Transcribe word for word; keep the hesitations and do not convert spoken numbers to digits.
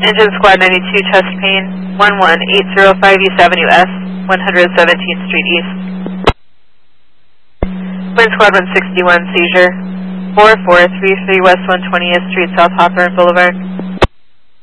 Engine Squad ninety-two, chest pain, one one eight zero five East Avenue S, one hundred seventeenth Street East. Wind Squad one sixty-one, seizure, four four three three West one twentieth Street, South Hawthorne Boulevard.